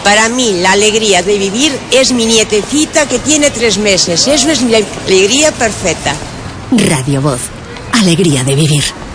Para mí, la alegría de vivir es mi nietecita que tiene 3 meses. Eso es mi alegría perfecta. Radio Voz. Alegría de vivir.